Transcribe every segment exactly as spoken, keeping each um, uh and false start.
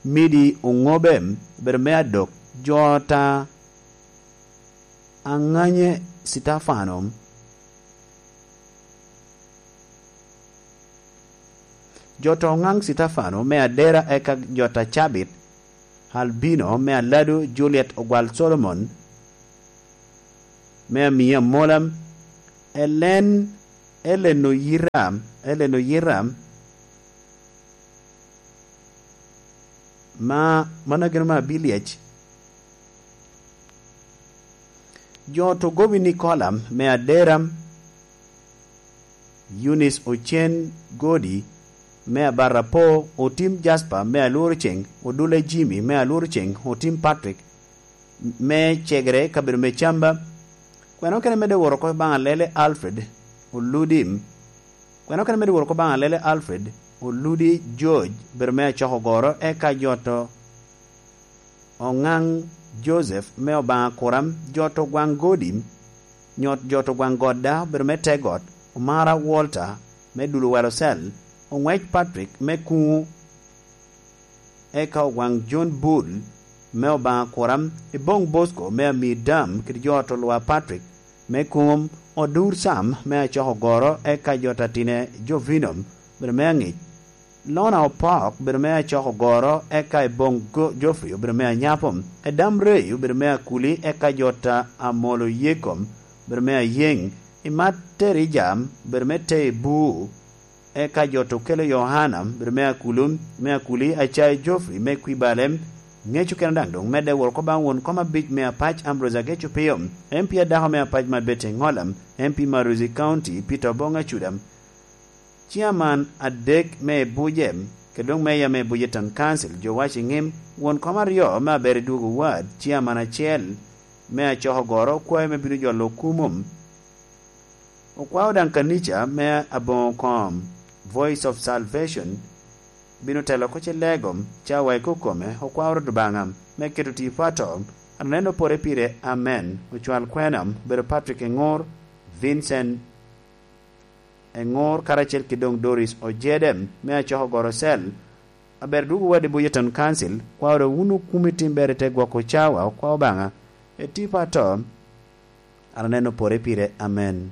midi ungobem bermea dok jota anganye Sitafanom jota ongang Sitafano mea dera eka jota Chabit Albino mea ladu Juliet ogwal Solomon mea mia molam Elen Eleno Yiram Eleno Yiram ma managirma Biliech joto gobi Nicolam mea deram Eunice Ochen Godi mea Barapo otim Jasper mea Lurcheng odule Jimmy mea Lurcheng otim Patrick me Chegre kabir me chamba kwano kene mede woro ko banga lele Alfred oludim kwano kene mede woro ko banga lele Alfred oludi George bermea chokogoro eka joto ongang Joseph meo banga koram joto gwang godim nyot joto gwang godda berme tegot umara Walter me dulu warosel ongwech Patrick me ku eka gwang John Bull meo banga koram ibong Bosco me mi dam kid joto lwa Patrick me kum odur Sam me chokogoro eka jota tine Jovinum berme ngich Lona Opak bermea choko goro eka ibong Joffrey bermea nyapom edam rei bermea kuli eka jota amolo yekom bermea yeng imateri jam bermete bu eka joto kele Yohanam bermea kulum mea kuli achai Joffrey me kwibalem ngechu kenandang dong mede wor ko bang koma bit mea patch Ambrose gechu piyom M P adaho mea patch mabete ngolam M P Maruzi County Peter Bonga chudam Chairman adek me bujem kedong me ya me bujetan council jo washingim won komario ma beri dugu wad chairman achel me achoho goro kwa me bidu jo lokumum okwa odan kanicha me abon kom Voice of Salvation binu telo koche legom cha wai kukome okwa oro dubangam me ketuti fato aneno pore pire amen uchwal kwenam bero Patrick Ngor Vincent Engor karachel kidong Doris Ojedem mea choho gorosel aberdugu wadi buyetan council kwa ore unu kumiti mberete gwa kochawa kwa obanga etipa to araneno pore pire amen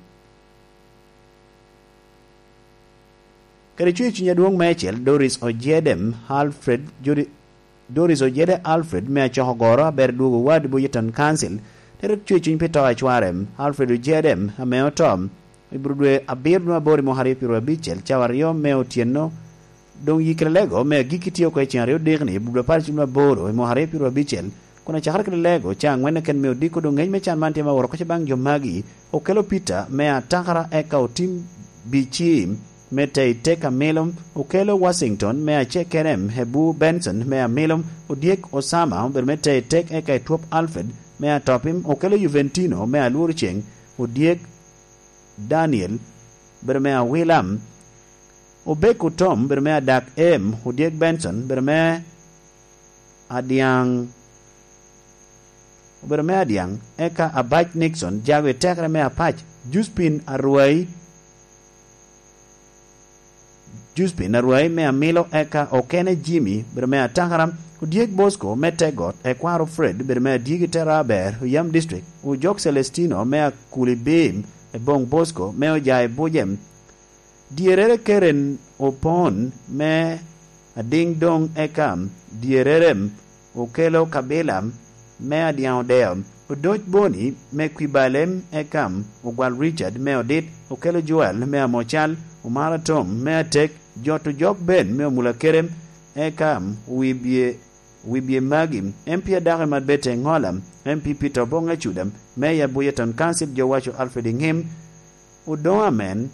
karichu chinya duong mechel Doris Ojedem Alfred Jodi Doris Ojede Alfred mea choho goro aberdugu wadi buyetan council terek chui chin pito achwarem Alfred Ojedem ameo tom ibrudwe abir no bori mo hari piro bichel chawario me otieno dong yikrelego me gikitio ko chiario digni ibrudwe parchi no boro mo hari piro bichel kuna chahar krelego cha ngwene ken me odiko dong ngeny me chan mante ma woro ko bang jomagi okelo Peter me atakara eka otim bichim me te teka melom okelo Washington me ache kerem hebu Benson me melom odiek Osama ber me te tek eka top Alfred me atopim okelo Juventino me alurcheng odiek Daniel bermea William Obeku Tom bermea Dak M Hudiek Benson bermea Adiang bermea Adiang eka Abach Nixon jagwe tekra mea patch Juspin Arwai Juspin Arwai mea Milo eka Okene Jimmy bermea Tangaram Hudiek Bosco metegot ekwaro Fred bermea Digitera Ber Yam District Ujok Celestino mea Kulibim ebong Bosco meo jai bujem dierere keren opon me ading dong ekam diererem okelo kabelam me adiao deom udoj boni me kwibalem ekam ogwal Richard me odit okelo Joel me amochal umara Tom me tek joto jok ben me mula kerem ekam wibie wibie magim M P adare madbete ngolam M P Peter Bonga chudam me ya buyetan council jowacho Alfred Ngim udoamen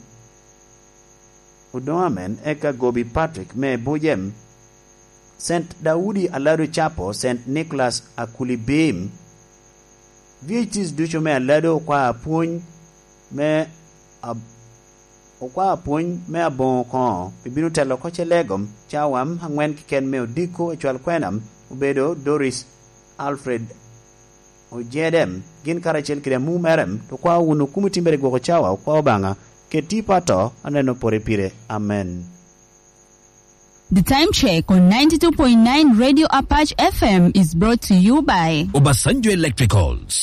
udoamen eka Gobi Patrick me bujem Saint Daudi Alado Chapo Saint Nicholas Akulibim Vitis ducho me alado kwa apuny me ab okwa apuny me abon kon bibinu telo koche legom chawam hangwen kiken me odiko echwal kwenam ubedo Doris Alfred Ojedem gin karachel kire mu merem to kwa unu kumitimbere goko chawa kwa obanga ketipa to aneno pore pire amen. The time check on ninety-two point nine Radio Apache F M is brought to you by Obasanjo Electricals.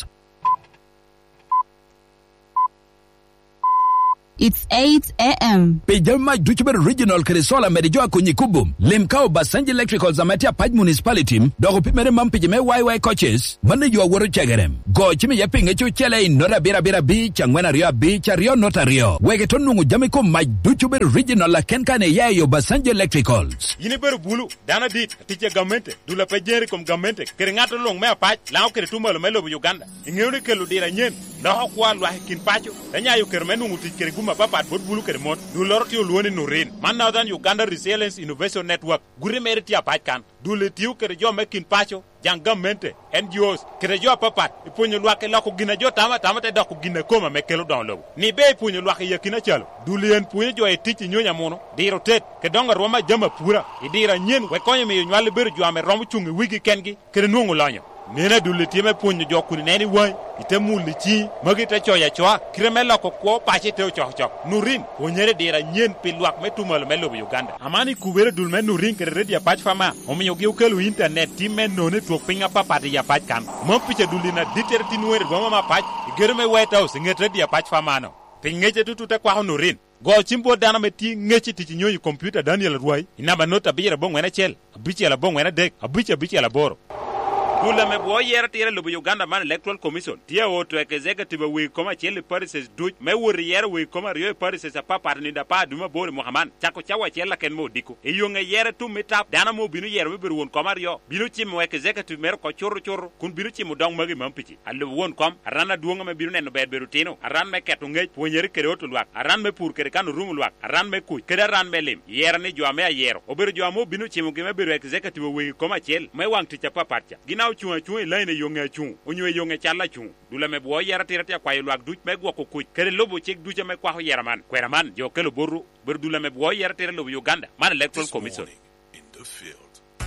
It's eight a.m. Pejama Duchber Regional Kresola Medijoa Kunyikubum. Lemkao Basanji Electricals Amatia Paj Municipality. Dogo Pimere Mampijame Y Y coaches. Manage your water chagarem. Go Chimi Yaping Echo Chele in Nora Bira Bira Beach and Wena Rio Beach Rio Nota Rio. Wegetonungu Jamiko my Duchber Regional La Kenkane Yayo Basanji Electricals. Yiniberu Bulu, Dana Dit, Teacher Gamente, Dula Pejeri com Gamente, Keringata Long Mea Patch, Lao Keretuma Melo Uganda. In Eureka Ludira Yen, Lao Kwan Lakin Pacho, Tanya Kermenu Keriguma Papa at Bulu Kermot, do Lortio Luani Nurin, Man Northern Uganda Resilience Innovation Network, Guri Meritia Patkan, do Letiu Kerejo Makin Pacho, Young Gamente, N G Os, Kerejo Papa, Punyo Luake Lako Ginajo Tama Tamata Daku Gina Coma Mekelo download. Ni Bay Punyo Luake Yakina Chalo, Dulian Punyo a teaching Yamono, De Rotate, Kedonga Roma Jama Pura, Idira Yen, Wekoyami, Yualiber Juame Romuchung, Wiki Kengi, Kerenungu Lanyo. Nena dule time punyo joku ni anyway ite mulichi magita choya choa kremela ko ko pache te chok chok nurin ponyere dira nyen pilwak metumal melo Uganda amani kubere dulme nurin kere dia patch fama omiyo gi ukelu internet time no ne tok pinga papa dia patch kan mo piche dulina diterti nuere goma ma patch germe white house ngete dia patch fama no pingeche tututa kwa nurin go chimbo dana meti ngechi ti nyoyi computer Daniel Ruai inaba nota bira bongwe na chel abiche la bongwe na dek abiche abiche la boro Kula me boy yera tira lubu Uganda man electoral commission. Tia woto executive we koma chele parises duch me wuri yera we koma rio parises a papa ni da pa duma bore Muhammad. Chako chawa chela ken mo diko. E yonga yera tu metap dana mo binu yera we biru won koma rio. Binu chim we executive mer ko choro choro kun binu chim dong magi mampichi. Alu won kom arana duonga me binu no ber berutino. Aran me ketu ngej ponyeri kere otu luak. Aran me pur kere kanu rum luak. Aran me kuj kere aran me lim. Yera ni jwa me yero. Oberu jwa mo binu chim me biru executive we koma chel. Me wang ticha papacha. Gina chua chua line yonga chu onyo yonga chala chu dula me boy yara tirata kwa yelo ak duch me go ko kuj kere lobo chek ducha me kwa yaraman kweraman jo kelo boru ber dula me boy yara tirata lobo Uganda man electoral commission in the field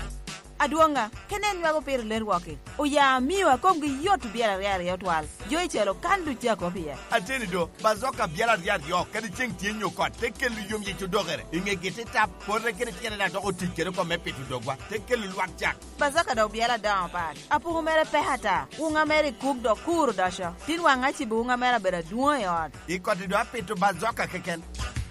Aduanga kenen wago per ler wake o ya miwa kom gi yot biara yara yotwal jo ichelo kandu cha ko pia ateni do bazoka biara yara yo kedi cheng tienyo ko tekel yom ye tudogere inge gete tap por kedi tiene na do tikere ko mepe tudogwa tekel luak jak bazoka do biara down pa apu mere pehata unga mere kuk do kuru dasha tin wanga chi bunga mere bera duo yot ikoti do apeto bazoka keken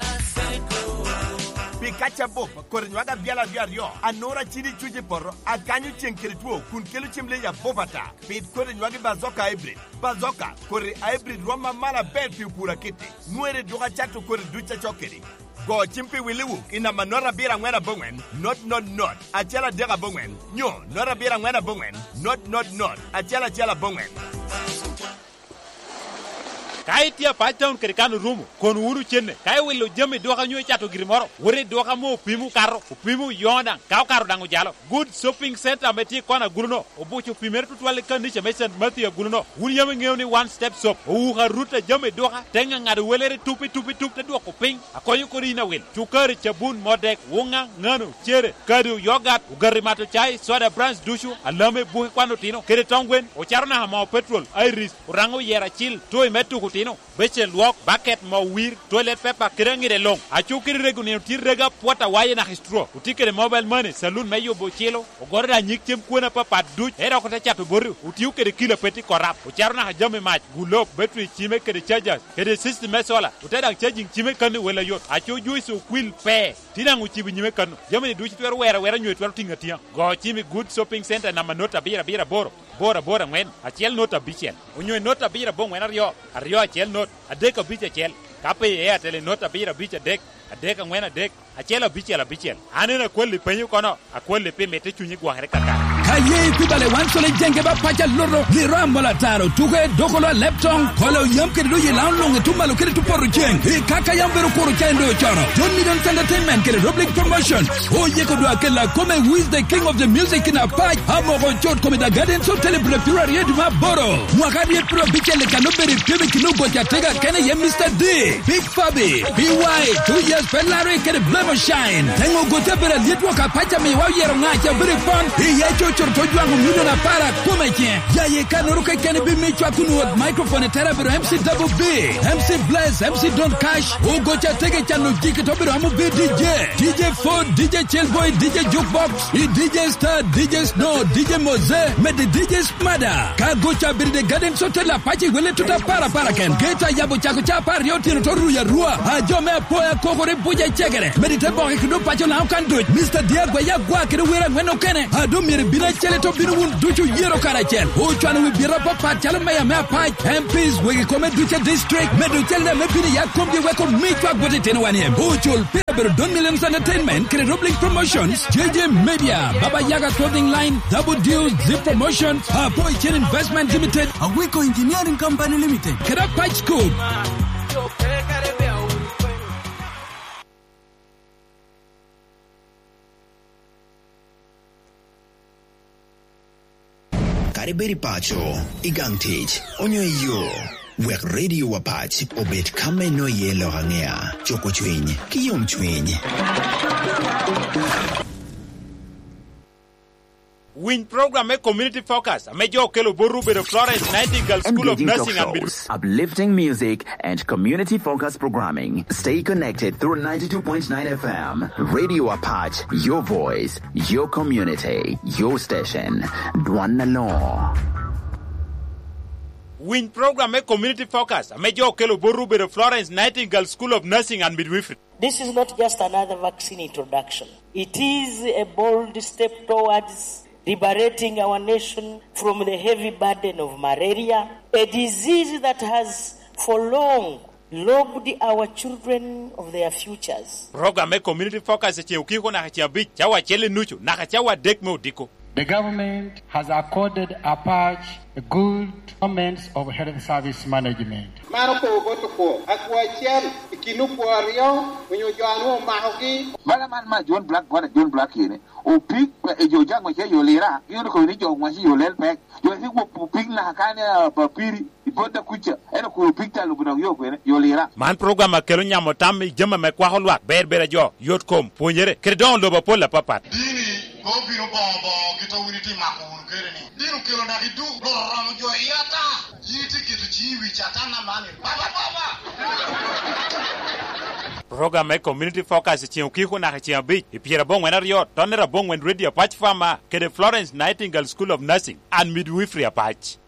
Pikacha bop kornywaga biala biario anora chini chuje porro akanyu chenkeritwo kun kelu chimle ya bopata pit kornywaga bazoka hybrid bazoka kore hybrid roma mala bel pura kiti nuere doga chatu kore ducha chokeri go chimpi wiliwu ina manora bira ngwena bongwen not not not achala dega bongwen nyo nora bira ngwena bongwen not not not achala chala bongwen kai tia patdown kere kanu rumu kon wuru chenne kai welo jame do ka nyoy chato girmoro wore do ka mo pimu karo pimu yonda kaw karo dangu jalo good shopping center meti kona guluno obucho pimer tutwale kandiche mesen matia guluno wul yame ngewni one step shop o ha ruta jame do ka tenga ngade welere tupi tupi tupi do ko ping akoyo ko rina wel chukari chabun modek wonga ngano chere kadu yogurt ugarimato chai soda brands dushu alame buhi kwano tino kere tongwen o charna ma petrol iris urango yera chill toy metu tino beche luok bucket mo wir toilet paper kerengire long achukiri regune tirrega pota waye na histro utikere mobile money saloon meyo bochelo ogorda nyiktem kuona papa duch era ko ta chato boru utiukere kilo peti korap ucharna jame match gulop battery chime kere chargers kere system mesola uteda charging chime kan wela yot achu juice quill pe tinangu chibi nyime kan jame duch twer wera wera nywe twer tingatia go chime good shopping center na manota bira bira boro bora bora ngwen achiel nota bichel unyo nota bira bo ngwen ario ario achiel not adeka biche chel kape e tele nota bira biche dek adeka ngwen adek achiel bichel bichel anena kweli penyu kono akweli pe mete chunyi gwa here kaka kaye kubale wansole jenge ba paja loro liramo la taro tuge dokolo leptong kolo yamke do yelan longe tumalo kele to poru jeng e kaka yambero koro kendo choro John Million Entertainment kele public promotion o yeko do akela come who is the king of the music in a page amoro chot come da garden so tele prepare yedi maboro mwakadi pro bichele kanobere pebe kino goja tega kene ye Mister D Big Fabi B Y two Julius Pelari kede blemo shine. Tengo gote bere lietwa ka pacha mi wa yero ngacha bere pon. Iye chochor to jwangu mido na para kumeche. Ya ye kanuruka kene bi mi chwa kunu od microphone tera bere M C Double B, M C Bless, M C Don't Cash. O gocha tege chano jike to bere amu be D J. D J Ford, D J Chillboy, D J Jukebox, I D J Star, D J Snow, D J Mose, med D J Smada. Ka gocha bere de garden sote la pachi wele tuta para para ken. Geta yabo chako cha pari yoti to ruya rua. Ajo me poya kokore buja chegere. Medite boke kudo pacho na kan do. Mister Diagwa ya gwa kede wera ngeno kene. Ado mire bina chele to binu wun duchu yero karachel. O chwana we bira papa chale me ya me pa M Ps we come duche district. Medu chele me bini ya kombi we ko mitwa gote tene wani em. O chul pere don millions entertainment kede Roblink Promotions, J J Media, Baba Yaga Clothing Line, Double Deal, Zip Promotions, Boy Chain Investment Limited, Awiko Engineering Company Limited, Keda Patch Scoop. Kariberi pacho, igang tich, onyo iyo. Wek radio wapach, obet kame no yelo hangea, choko chwiny, kiyom chwiny. Win program e community focus. Mejo kelo boru be Florence Nightingale School of Nursing and Midwifery. Uplifting music and community focused programming. Stay connected through ninety-two point nine F M. Radio Apache, your voice, your community, your station. Dwana Law. Win program e community focus. Mejo kelo boru be Florence Nightingale School of Nursing and Midwifery. This is not just another vaccine introduction. It is a bold step towards liberating our nation from the heavy burden of malaria, a disease that has for long robbed our children of their futures. Program e community focus che ukiko na cha bich chawa chele nuchu na chawa dek me udiko. The government has accorded Apache a good performance of health service management. Maroko Botoko, Aquachiel, Kinupo Ario, when you join Mahoki. Malaman ma John Black, what a John Black in it. O pig, a Jojang, which you lira, you know, when you want you let back. You think what pig Nakana, Papiri, Bota Kucha, and a cool picture of your lira. Man program a Kerunya Motami, Jama Mequahua, Berbera Jo, Yotcom, Punyere, Credon Lobopola Papa. Obiro bombo kita uniti makun kereni diru kilo na hidu loram jo iata yiti kitu chiwi chatana mani baba baba. Program e community focus che ukiko na chia bich ipiera bong wenario tonera bong wen radio patch farmer kede Florence Nightingale School of Nursing and Midwifery Apache.